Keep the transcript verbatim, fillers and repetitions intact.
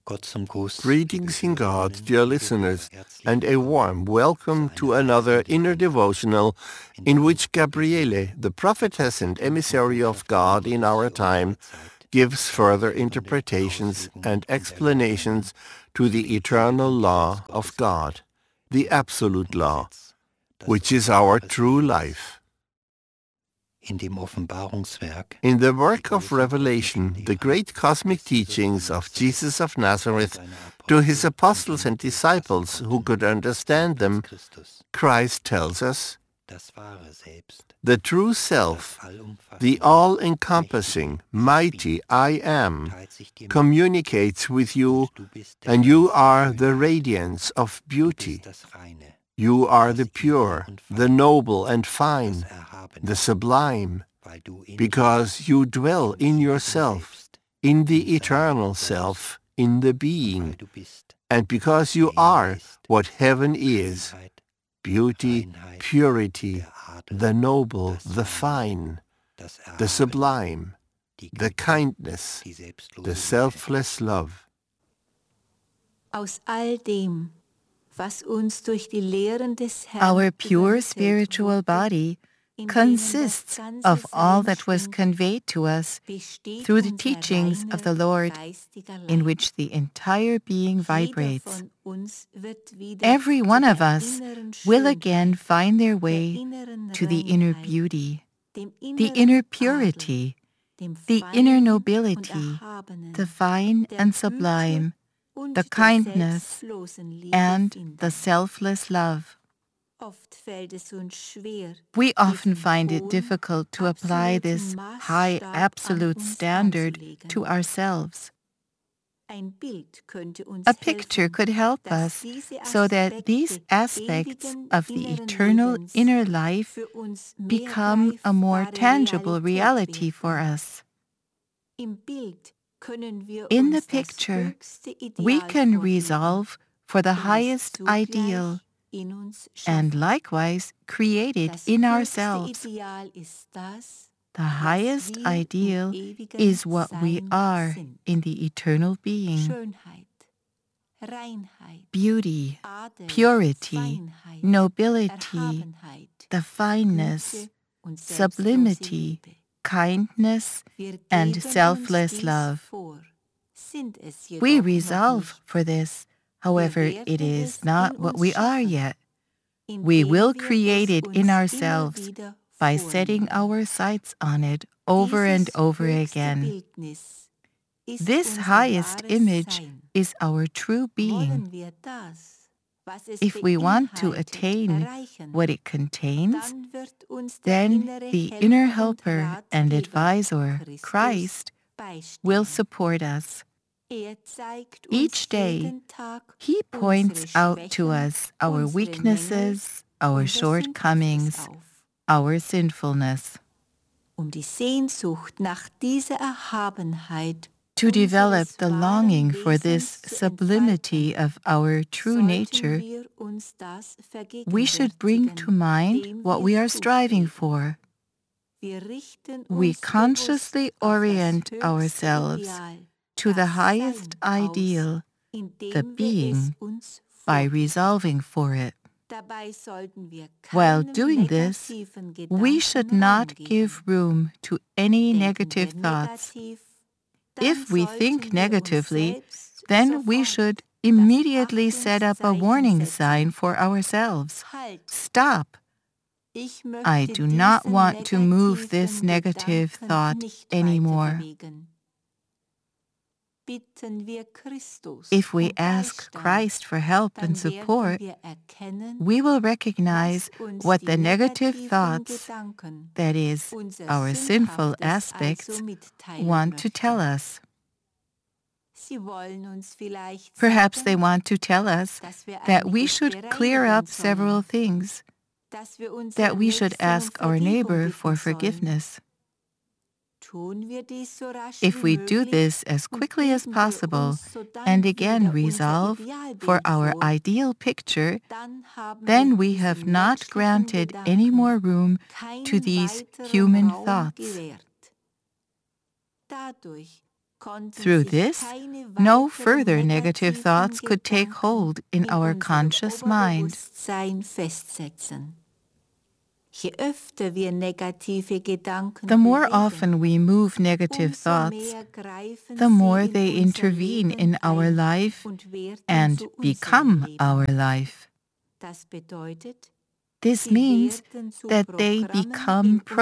Gott zum Gruß. Greetings in God, dear listeners, and a warm welcome to another inner devotional in which Gabriele, the prophetess and emissary of God in our time, gives further interpretations and explanations to the eternal law of God, the absolute law, which is our true life. In dem Offenbarungswerk, In the work of Revelation, the great cosmic teachings of Jesus of Nazareth to his apostles and disciples who could understand them, Christ tells us, das wahre Selbst, the true self, allumfassende, the all-encompassing, mighty I Am, teilt sich dir mit, communicates with you, du bist der and you ganze are the Schönheit, radiance of du beauty. bist das Reine, You are the pure, the noble and das fine, Erhabene, the sublime, weil du in because you dwell in yourself, selbst, in the eternal self, in the weil being, du bist, and because you are what heaven is, Schönheit, beauty, Reinheit, purity, der Adel, the noble, das the Feine, fine, das the Erhabene, sublime, die the Güte, kindness, die selbstlose the Liebe. selfless love. Aus all dem, was uns durch die Lehren des Herrn Our pure übermittelt spiritual wurde, body in denen consists das ganze of all Sein that was schwingt, conveyed to us besteht through the unser teachings of the reiner, Lord, geistiger in Leib. which the entire being Jeder vibrates. von uns wird wieder Every zu one of der us inneren will Schönheit, again find their der way inneren to the inner Reinheit, beauty, dem the inneren inner Adel, purity, dem the Feinen inner und nobility, Erhabenen, the fine der and Güte sublime, und the der kindness, selbstlosen Liebe and finden. the selfless love. Oft fällt es uns schwer, We often diesen find it hohen, difficult to apply absoluten this high Maßstab absolute an uns standard anzulegen. to ourselves. Ein Bild könnte uns A picture helfen, could help dass us diese so that these Aspekte aspects ewigen of the inneren eternal Lebens inner life für uns mehr become a more greifbare tangible Realität reality for werden. us. Im Bild können wir In the uns das picture, höchste we Ideal can vorleben resolve for the und es highest zugleich ideal in uns and schaffen. likewise create it Das in höchste ourselves. Ideal ist das, The was highest wir im ideal ewigen is what we Sein are sind. in the eternal being. Schönheit, Reinheit, Beauty, Adel, purity, Feinheit, nobility, Erhabenheit, the fineness, Güte und selbstlose sublimity, Liebe. kindness, Wir and geben uns selfless dies love. vor, sind es jedoch We noch resolve nicht. for this, however, Wir it werden is es not in what uns we are schaffen, yet. We indem will wir create es it in uns immer ourselves wieder by setting vornehmen. our sights on it over and Dieses over höchste again. Bildnis ist This unser highest wahres image Sein. is our true being. Wollen wir das, was es If we want to beinhaltet, attain erreichen, what it contains, dann wird uns der then innere the Helfer inner und helper and Ratgeber advisor, Christus Christ, beistehen. will support us. Er zeigt Each uns day, jeden Tag He points unsere out to Schwächen, us our unsere weaknesses, Mängel, our unser shortcomings, Sündhaftes auf. our sinfulness. Um die Sehnsucht nach dieser Erhabenheit To develop unseres the wahren longing for this Wesens zu sublimity entfalten, of our true sollten nature, wir uns das we should bring to vergegenwärtigen, mind dem what wir we are striving zustreben. for. Wir richten We uns consciously bewusst auf das orient höchste ourselves Ideal, to the das highest Sein aus, ideal, indem the wir es being, uns by vornehmen. resolving for it. Dabei sollten wir While keinem doing this, negativen we should Gedanken not Raum geben. give room to any Denken negative wir thoughts. negativ, dann If we sollten think wir uns negatively, selbst then we sofort should das immediately set up a Achtungszeichen warning setzen. sign for ourselves. Halt, Stop! ich möchte I do not diesen want to move this negativen negative Gedanken thought nicht anymore. weiter bewegen. Bitten wir Christus If we um ask Beistand, Christ for help dann and support, werden wir erkennen, we will was recognize uns what die the negative negativen thoughts, Gedanken, that is, unser our sinful Sündhaftes aspects, also mitteilen want to tell möchten. us. Sie wollen uns vielleicht Perhaps they sagen, want to tell us dass wir that we einiges should clear bereinigen up several sollen, things, dass wir unseren that we should Nächsten um ask our Vergebung neighbor for bitten sollen. forgiveness. Tun wir dies so rasch If wie we do möglich this as und quickly as geben wir possible uns sodann and again wieder unser resolve for Idealbild our vor, ideal picture, dann haben then wir we diesen have not menschlichen granted any Gedanken more room to keinen these weiteren human Raum thoughts. gewährt. Dadurch Through this, no further negative thoughts could take hold in our conscious mind. The more often we move negative thoughts, the more they intervene in our life and become our life. This means that they become